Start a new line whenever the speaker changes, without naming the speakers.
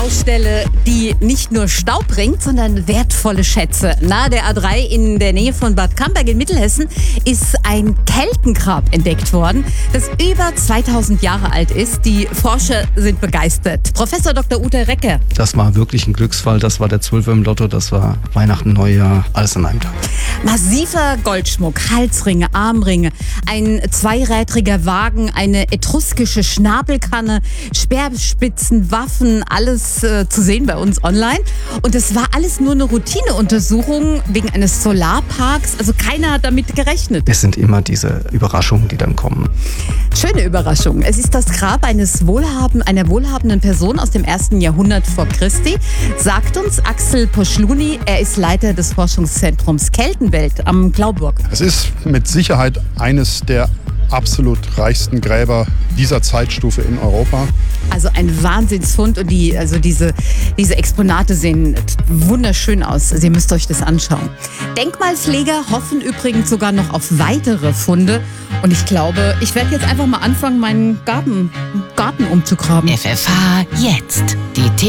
Baustelle, die nicht nur Staub bringt, sondern wertvolle Schätze. Nahe der A3 in der Nähe von Bad Camberg in Mittelhessen ist ein Keltengrab entdeckt worden, das über 2000 Jahre alt ist. Die Forscher sind begeistert. Professor Dr. Ute Recke.
Das war wirklich ein Glücksfall. Das war der 12er im Lotto. Das war Weihnachten, Neujahr, alles an einem Tag.
Massiver Goldschmuck, Halsringe, Armringe, ein zweirädriger Wagen, eine etruskische Schnabelkanne, Speerspitzen, Waffen, alles zu sehen bei uns online. Und das war alles nur eine Routineuntersuchung wegen eines Solarparks. Also keiner hat damit gerechnet.
Es sind immer diese Überraschungen, die dann kommen.
Schöne Überraschung. Es ist das Grab einer wohlhabenden Person aus dem 1. Jahrhundert vor Christi, sagt uns Axel Poschluni. Er ist Leiter des Forschungszentrums Keltenwelt am Glauburg.
Es ist mit Sicherheit eines der absolut reichsten Gräber dieser Zeitstufe in Europa.
Also ein Wahnsinnsfund und diese Exponate sehen wunderschön aus. ihr müsst euch das anschauen. Denkmalpfleger hoffen übrigens sogar noch auf weitere Funde. Und ich glaube, ich werde jetzt einfach mal anfangen, meinen Garten umzugraben.
FFH jetzt. Die